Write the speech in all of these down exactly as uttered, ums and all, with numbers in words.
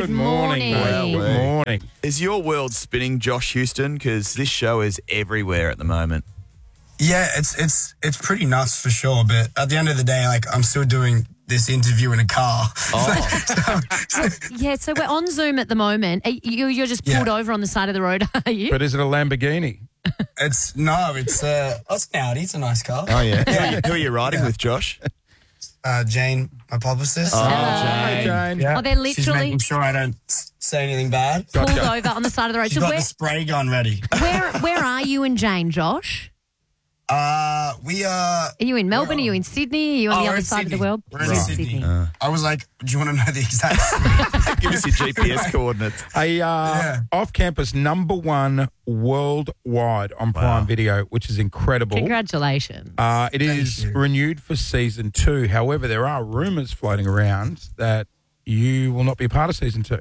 Good morning, morning. mate. Good morning. Is your world spinning, Josh Houston? Because this show is everywhere at the moment. Yeah, it's it's it's pretty nuts for sure. But at the end of the day, like I'm still doing this interview in a car. Oh. so, so, Yeah, so we're on Zoom at the moment. Are you, you're just pulled Yeah. over on the side of the road, are you? But is it a Lamborghini? it's no, it's uh, oh, it's an Audi. It's a nice car. Oh, yeah. Who, are you, who are you riding with, Josh? Uh, Jane, my publicist. Oh, Hi, Jane. Jane. Yeah. Oh, they're She's literally- making sure I don't s- say anything bad. Pulled Gotcha. over on the side of the road. She's So got where, the spray gun ready. where where are you and Jane, Josh? Uh, we are. Are you in Melbourne? Are you in Sydney? Are you on Oh, the we're other in side of Sydney. the world? We're in You're Sydney. Uh. I was like, do you want to know the exact? Give us your G P S coordinates. A uh, Yeah. off-campus number one worldwide on Prime Video, which is incredible. Congratulations. Uh, it is you. renewed for season two. However, there are rumours floating around that you will not be a part of season two.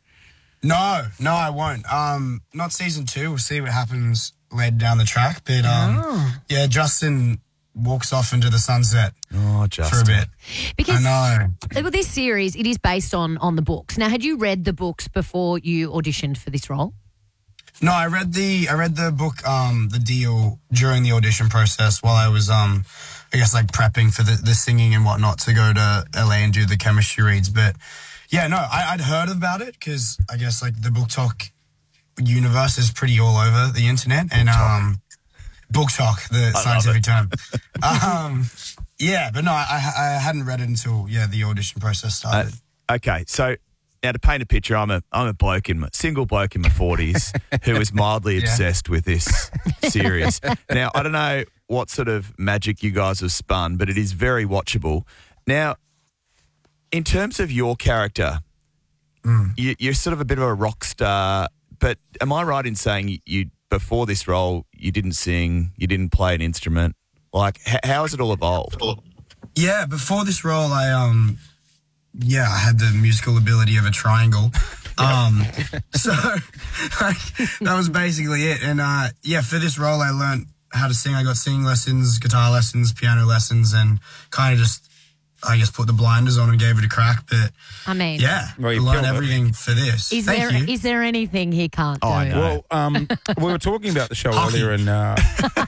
No, no, I won't. Um, not season two. We'll see what happens later down the track. But um, Oh. yeah, Justin walks off into the sunset Oh, for a Justin. bit. because I know. well, this series, it is based on on the books. Now, had you read the books before you auditioned for this role? No, I read the I read the book, um, The Deal, during the audition process while I was, um, I guess, like prepping for the, the singing and whatnot to go to L A and do the chemistry reads. But yeah, no, I, I'd heard about it because I guess like the Book Talk universe is pretty all over the internet and um, Book Talk, the scientific term. um, yeah, but no, I, I hadn't read it until yeah the audition process started. Uh, okay, so now to paint a picture, I'm a I'm a bloke in my single bloke in my forties who is mildly Yeah. obsessed with this series. Now I don't know what sort of magic you guys have spun, but it is very watchable. Now, in terms of your character, you, you're sort of a bit of a rock star. But am I right in saying you, you before this role you didn't sing, you didn't play an instrument? Like, h- how has it all evolved? Yeah, before this role, I um, yeah, I had the musical ability of a triangle. Um, so like, that was basically it. And uh, yeah, for this role, I learned how to sing. I got singing lessons, guitar lessons, piano lessons, and kind of just, I guess, put the blinders on and gave it a crack. But I mean, yeah, Well, I you learned killed it. everything for this. is Thank there you. is there anything he can't do? Oh, I know. Well, um, we were talking about the show Hockey. earlier, and uh,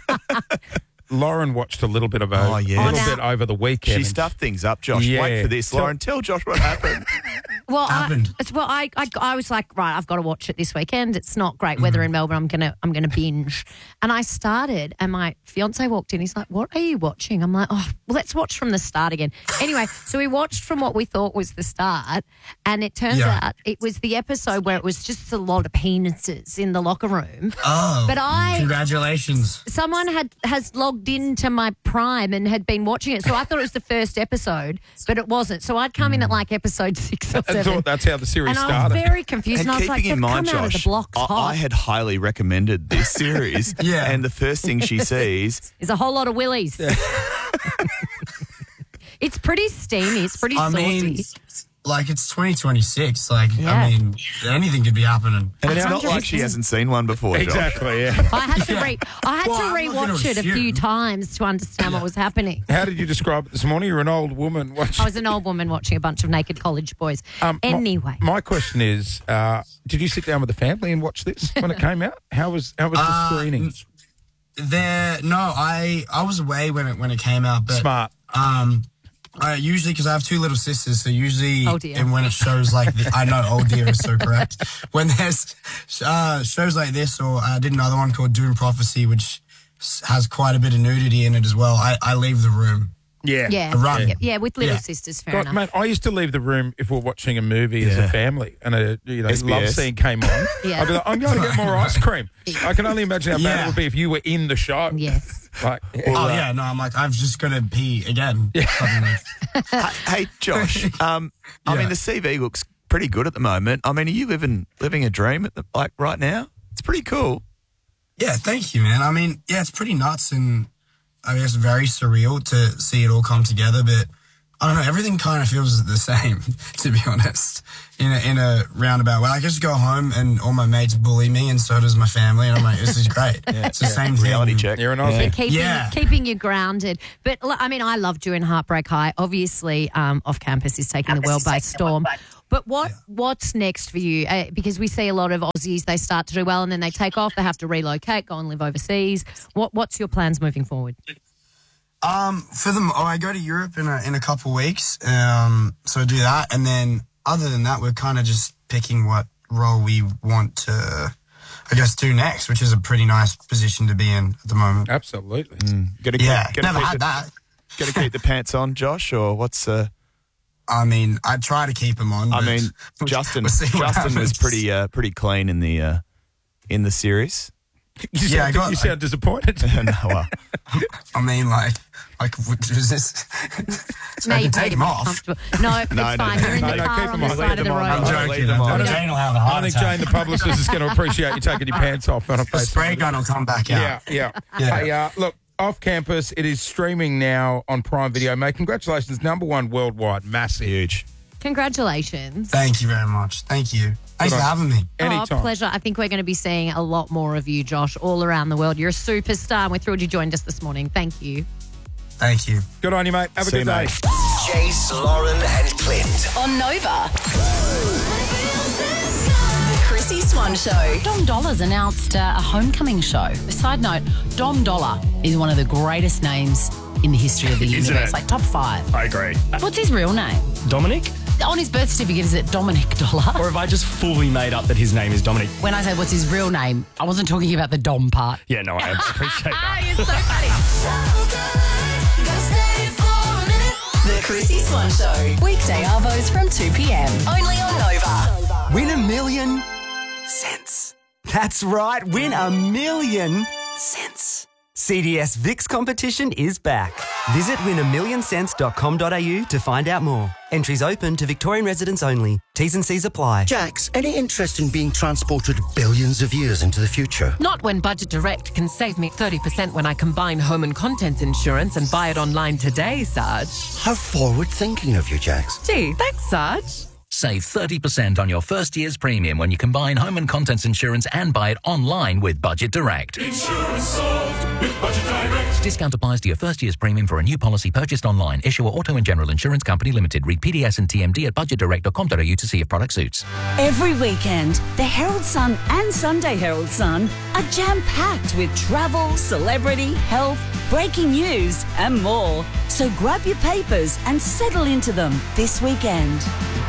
Lauren watched a little bit of a, Oh, yeah. a little Oh, now- bit over the weekend. She and stuffed things up, Josh. Yeah. Wait for this, Tell- Lauren. Tell Josh what happened. Well, I, happened? it's- well, I, I, I was like, right, I've got to watch it this weekend. It's not great weather in Melbourne. I'm gonna, I'm gonna binge. And I started, and my fiance walked in. He's like, "What are you watching?" I'm like, "Oh, well, let's watch from the start again." Anyway, so we watched from what we thought was the start, and it turns Yeah. out it was the episode where it was just a lot of penises in the locker room. Oh, But I- congratulations. Someone had has logged into my Prime and had been watching it, so I thought it was the first episode, but it wasn't. So I'd come in at like episode six or I seven. thought that's how the series And I started. was very confused. And And, I was keeping like, in they've mind, come out of the Josh, blocks I, hot. I had highly recommended this series. Yeah. And the first thing she sees, There's a whole lot of willies. It's pretty steamy. It's pretty I saucy. mean, like it's twenty twenty-six. Like Yeah. I mean, anything could be happening. and it's one not hundred like she percent. hasn't seen one before, Josh. Exactly, yeah. I had to re I had Well, to I'm not gonna rewatch it a few assume. times to understand what was happening. How did you describe it this morning? You're an old woman. Watching. I was an old woman watching a bunch of naked college boys. Um, my- anyway, my, question is: uh, did you sit down with the family and watch this when it came out? How was how was the Uh, screening? There, no, I I was away when it when it came out, but Smart. um, I usually because I have two little sisters, so usually Oh, dear. and when it shows like the, I know, oh dear is so correct. When there's uh, shows like this, or I did another one called Doom Prophecy, which s- has quite a bit of nudity in it as well. I, I leave the room. Yeah. yeah, run. yeah, yeah, with little Yeah. sisters, fair God, enough. mate, I used to leave the room if we're watching a movie as Yeah. a family and a you know S B S. love scene came on. Yeah. I'd be like, I'm going to get more ice cream. I can only imagine how bad Yeah. it would be if you were in the show. Yes. Like, Oh yeah, no, I'm like I've just got to pee again. Suddenly. Hey, Josh. Um, I Yeah. mean, the C V looks pretty good at the moment. I mean, are you living living a dream at the, like right now? It's pretty cool. Yeah, thank you, man. I mean, yeah, it's pretty nuts and I guess very surreal to see it all come together. But I don't know, everything kind of feels the same, to be honest, in a, in a roundabout way. I just go home and all my mates bully me and so does my family, and I'm like, this is great. Yeah, it's the yeah. same Reality thing. check. You're an Aussie. Yeah. Keeping, Yeah. keeping you grounded. But, I mean, I love doing Heartbreak High. Obviously, um, Off Campus is taking the world by storm. But what yeah. what's next for you? Uh, because we see a lot of Aussies, they start to do well and then they take off, they have to relocate, go and live overseas. What What's your plans moving forward? Um, for them, oh, I go to Europe in a in a couple weeks, um, so I do that, and then other than that, we're kind of just picking what role we want to, I guess, do next, which is a pretty nice position to be in at the moment. Absolutely. Mm. Gotta yeah, keep, gotta never keep had the, that. Got to keep the pants on, Josh, or what's? Uh... I mean, I try to keep them on. I but mean, we'll, Justin. we'll Justin was happens. pretty uh, pretty clean in the uh, in the series. You Yeah, I sound, got- you sound disappointed. no, well, I mean, like, like, was this? so Now I can you've take made them it off. comfortable. No, it's No, no, fine. no, You're in no, the no, car keep on them the on. side Leave of the them on. road. I'm joking. leave them I'm on. joking. Jane will have a heart I think attack. Jane, the publicist, is going to appreciate you taking your pants off on a The spray gun will come back Yeah, out. yeah. Yeah. Hey, uh, look, Off Campus, it is streaming now on Prime Video. Mate, congratulations. Number one worldwide. Massive. huge. Congratulations. Thank you very much. Thank you. Thanks Good for on- having me. Anytime. Oh, pleasure. I think we're going to be seeing a lot more of you, Josh, all around the world. You're a superstar, and we're thrilled you joined us this morning. Thank you. Thank you. Good on you, mate. Have a See good you, day. mate. Jace, Lauren, and Clint. On Nova. The Chrissy Swan Show. Dom Dollar's announced uh, a homecoming show. A side note, Dom Dollar is one of the greatest names in the history of the Isn't universe. it? Like top five. I agree. What's his real name? Dominic? On his birth certificate, is it Dominic Dollar? Or have I just fully made up that his name is Dominic? When I say what's his real name, I wasn't talking about the Dom part. Yeah, no, I appreciate Ah, that. you're so funny. The Chrissy Swan Show. Weekday arvos from two p.m. Only on Nova. Win a million cents. That's right, win a million cents. C D S VIX competition is back. Visit win a million cents dot com dot a u to find out more. Entries open to Victorian residents only. T's and C's apply. Jax, any interest in being transported billions of years into the future? Not when Budget Direct can save me thirty percent when I combine home and contents insurance and buy it online today, Sarge. How forward-thinking of you, Jax. Gee, thanks, Sarge. Save thirty percent on your first year's premium when you combine home and contents insurance and buy it online with Budget Direct. Insurance solved with Budget Direct. Discount applies to your first year's premium for a new policy purchased online. Issuer Auto and General Insurance Company Limited. Read P D S and T M D at budget direct dot com dot a u to see if product suits. Every weekend, the Herald Sun and Sunday Herald Sun are jam-packed with travel, celebrity, health, breaking news and more. So grab your papers and settle into them this weekend.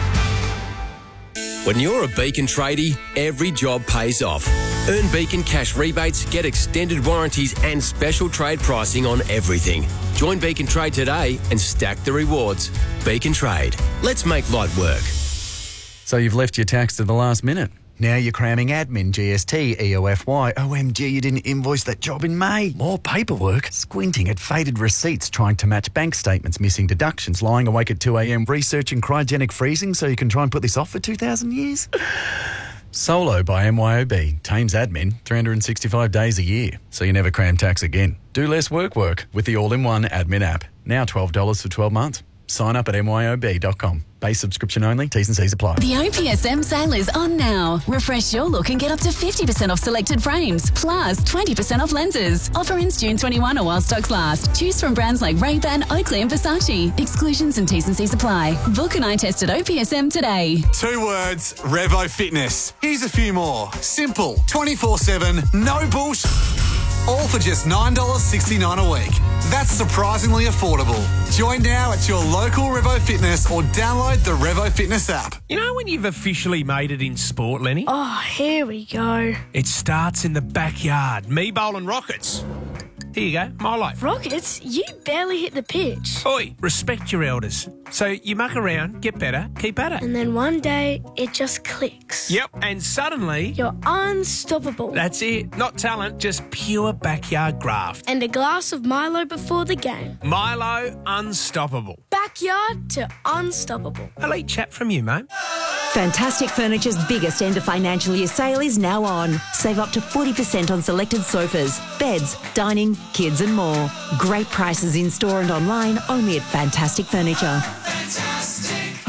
When you're a Beacon tradie, every job pays off. Earn Beacon cash rebates, get extended warranties and special trade pricing on everything. Join Beacon Trade today and stack the rewards. Beacon Trade. Let's make light work. So you've left your tax to the last minute. Now you're cramming admin, G S T, E O F Y. O M G, you didn't invoice that job in May. More paperwork. Squinting at faded receipts, trying to match bank statements, missing deductions, lying awake at two a.m. researching cryogenic freezing so you can try and put this off for two thousand years. Solo by M Y O B. Tames admin three hundred sixty-five days a year, so you never cram tax again. Do less work work with the all-in-one admin app. Now twelve dollars for twelve months. Sign up at M Y O B dot com. Base subscription only. T's and C's apply. The O P S M sale is on now. Refresh your look and get up to fifty percent off selected frames, plus twenty percent off lenses. Offer ends June twenty-first or while stocks last. Choose from brands like Ray-Ban, Oakley and Versace. Exclusions and T's and C's apply. Book an eye test at O P S M today. Two words, Revo Fitness. Here's a few more. Simple, twenty-four seven, no bullshit. All for just nine dollars sixty-nine a week. That's surprisingly affordable. Join now at your local Revo Fitness or download the Revo Fitness app. You know when you've officially made it in sport, Lenny? Oh, here we go. It starts in the backyard. Me bowling rockets. Here you go, my life. Rockets? You barely hit the pitch. Oi, respect your elders. So you muck around, get better, keep at it. And then one day, it just clicks. Yep, and suddenly... You're unstoppable. That's it. Not talent, just pure backyard graft. And a glass of Milo before the game. Milo, unstoppable. Backyard to unstoppable. Elite chat from you, mate. Fantastic Furniture's biggest end of financial year sale is now on. Save up to forty percent on selected sofas, beds, dining, kids and more. Great prices in store and online only at Fantastic Furniture.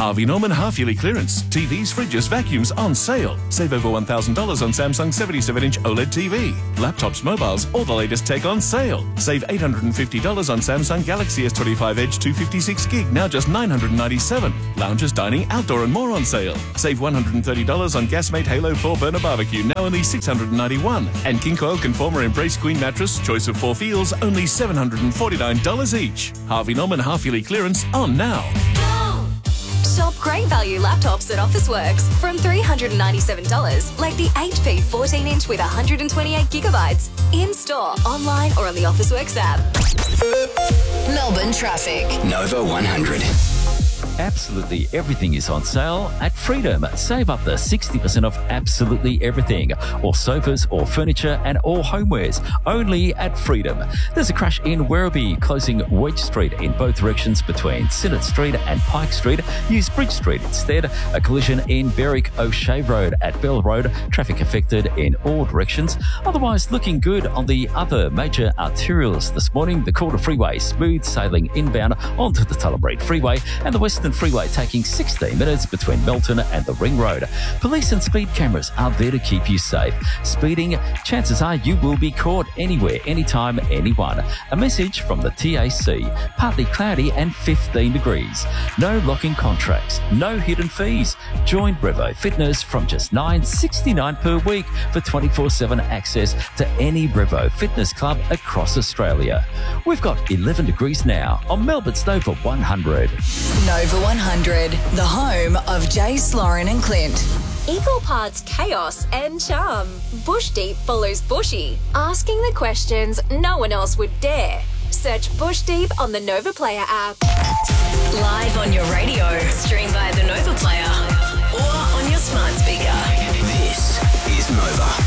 Harvey Norman half-yearly clearance. T Vs, fridges, vacuums on sale. Save over one thousand dollars on Samsung seventy-seven inch OLED T V. Laptops, mobiles, all the latest tech on sale. Save eight hundred fifty dollars on Samsung Galaxy S twenty-five Edge two fifty-six gig, now just nine hundred ninety-seven dollars. Lounges, dining, outdoor and more on sale. Save one hundred thirty dollars on Gasmate Halo four burner barbecue, now only six hundred ninety-one dollars. And King Coil Conformer Embrace Queen mattress, choice of four feels, only seven hundred forty-nine dollars each. Harvey Norman half-yearly clearance on now. Shop great value laptops at Officeworks from three hundred ninety-seven dollars, like the H P fourteen inch with one hundred twenty-eight gigabytes. In-store, online or on the Officeworks app. Melbourne traffic. Nova one hundred. Absolutely everything is on sale at Freedom. Save up to sixty percent off absolutely everything. All sofas, all furniture and all homewares. Only at Freedom. There's a crash in Werribee, closing Wedge Street in both directions between Sinnott Street and Pike Street. Use Bridge Street instead. A collision in Berwick O'Shea Road at Bell Road. Traffic affected in all directions. Otherwise looking good on the other major arterials this morning. The Calder Freeway smooth sailing inbound onto the Tullamarine Freeway, and the Western Freeway taking sixteen minutes between Melton and the Ring Road. Police and speed cameras are there to keep you safe. Speeding, chances are you will be caught anywhere, anytime, anyone. A message from the T A C. Partly cloudy and fifteen degrees. No locking contracts, no hidden fees. Join Revo Fitness from just nine dollars sixty-nine per week for twenty-four seven access to any Revo Fitness club across Australia. We've got eleven degrees now on Melbourne's Nova one hundred. Nova one hundred, the home of Jay Sloran and Clint. Equal parts chaos and charm. Bush Deep follows Bushy, asking the questions no one else would dare. Search Bush Deep on the Nova Player app. Live on your radio, stream via the Nova Player, or on your smart speaker. This is Nova.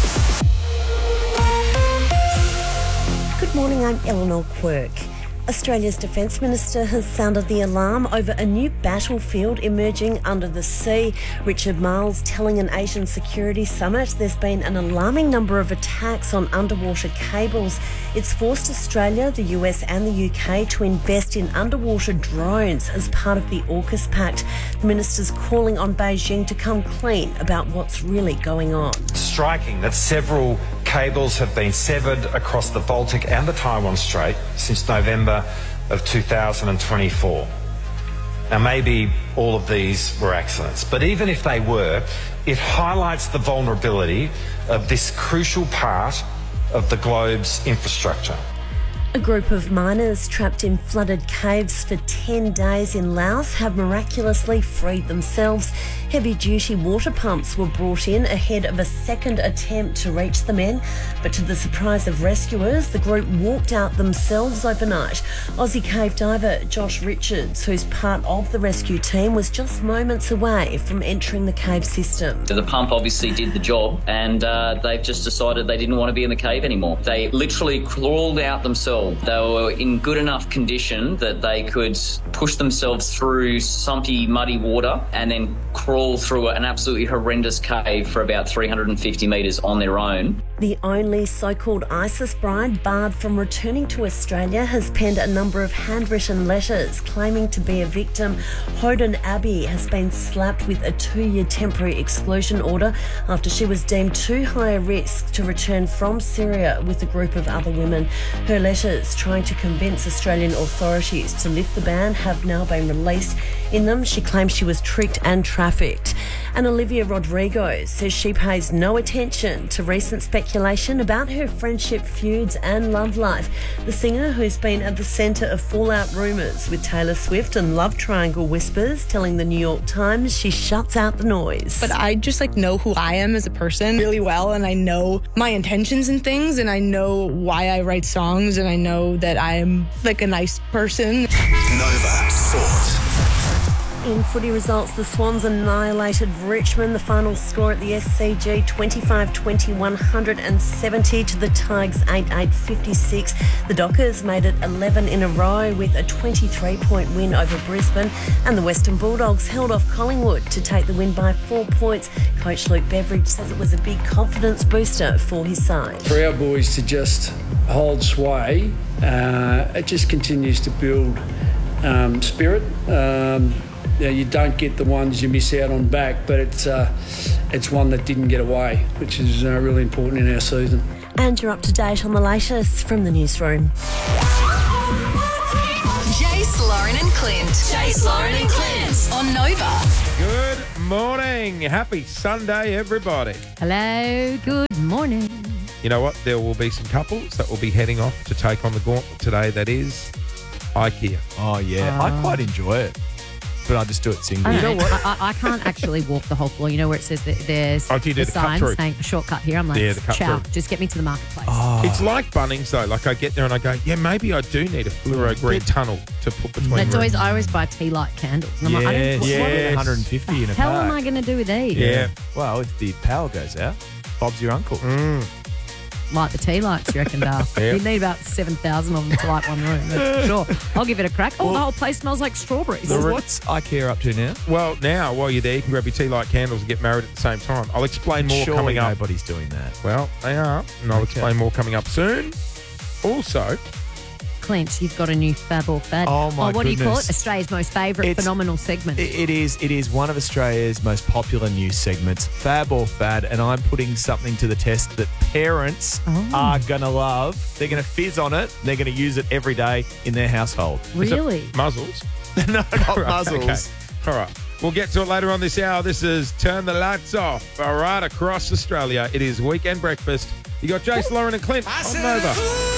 Good morning, I'm Eleanor Quirk. Australia's Defence Minister has sounded the alarm over a new battlefield emerging under the sea. Richard Marles telling an Asian Security Summit there's been an alarming number of attacks on underwater cables. It's forced Australia, the U S and the U K to invest in underwater drones as part of the AUKUS Pact. The minister's calling on Beijing to come clean about what's really going on. Striking that several cables have been severed across the Baltic and the Taiwan Strait since November of two thousand twenty-four. Now, maybe all of these were accidents, but even if they were, it highlights the vulnerability of this crucial part of the globe's infrastructure. A group of miners trapped in flooded caves for ten days in Laos have miraculously freed themselves. Heavy-duty water pumps were brought in ahead of a second attempt to reach the men, but to the surprise of rescuers, the group walked out themselves overnight. Aussie cave diver Josh Richards, who's part of the rescue team, was just moments away from entering the cave system. So the pump obviously did the job, and uh, they've just decided they didn't want to be in the cave anymore. They literally crawled out themselves. They were in good enough condition that they could push themselves through sumpy, muddy water and then crawl through an absolutely horrendous cave for about three hundred fifty metres on their own. The only so-called ISIS bride barred from returning to Australia has penned a number of handwritten letters claiming to be a victim. Hoden Abbey has been slapped with a two-year temporary exclusion order after she was deemed too high a risk to return from Syria with a group of other women. Her letters trying to convince Australian authorities to lift the ban have now been released. In them, she claims she was tricked and trafficked. And Olivia Rodrigo says she pays no attention to recent speculation about her friendship feuds and love life. The singer, who's been at the centre of fallout rumours with Taylor Swift and love triangle whispers, telling the New York Times she shuts out the noise. But I just like know who I am as a person really well, and I know my intentions and things, and I know why I write songs, and I know that I am like a nice person. Nova Sport. In footy results, the Swans annihilated Richmond. The final score at the S C G, twenty-five twenty, one hundred seventy to the Tigers, eight eight fifty-six. The Dockers made it eleven in a row with a twenty-three point win over Brisbane. And the Western Bulldogs held off Collingwood to take the win by four points. Coach Luke Beveridge says it was a big confidence booster for his side. For our boys to just hold sway, uh, it just continues to build um, spirit. Um, you know, you don't get the ones you miss out on back, but it's uh, it's one that didn't get away, which is uh, really important in our season. And you're up to date on the latest from the newsroom. Jace, Lauren and Clint. Jace, Lauren and Clint on Nova. Good morning. Happy Sunday, everybody. Hello, good morning. You know what? There will be some couples that will be heading off to take on the gauntlet today. That is IKEA. Oh, yeah. Uh, I quite enjoy it, but I just do it single. I You know know, what? I, I can't actually walk the whole floor. You know where it says that there's Oh, do you do the the cut sign through? saying shortcut here? I'm like, Yeah, the cut chow, through. just get me to the marketplace. Oh. It's like Bunnings, though. Like, I get there and I go, yeah, maybe I do need a fluoro green tunnel to put between And it's always, rooms. I always buy tea light candles. And I'm like, I don't, Yes, what, yeah, what yes. one hundred fifty in a hell pack. am I going to do with these? Yeah. Well, if the power goes out, Bob's your uncle. Mm. Light the tea lights, you reckon, Dale? Yeah. You need about seven thousand of them to light one room. That's for sure. I'll give it a crack. Oh, the whole place smells like strawberries. So what's IKEA up to now? Well, now, while you're there, you can grab your tea light candles and get married at the same time. I'll explain more Surely coming up. nobody's doing that. Well, they are, and I'll Okay. explain more coming up soon. Also, Clint, you've got a new fab or fad. Oh, my what do you call goodness. it? Australia's most favourite It's- phenomenal segment. It, it is. It is one of Australia's most popular news segments, Fab or Fad, and I'm putting something to the test that parents Oh. are gonna love. They're gonna fizz on it. They're gonna use it every day in their household. Really? muzzles. no, not Right, muzzles. okay. All right. We'll get to it later on this hour. This is Turn the Lights Off right across Australia. It is Weekend Breakfast. You got Jason, Lauren and Clint on Nova.